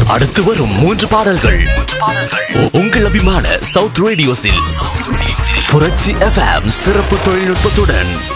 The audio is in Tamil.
அடுத்து வரும் 3 பாடல்கள் உங்கள் அபிமான சவுத் ரேடியோஸில் புரட்சி FM சிறப்பு தொழில்நுட்பத்துடன்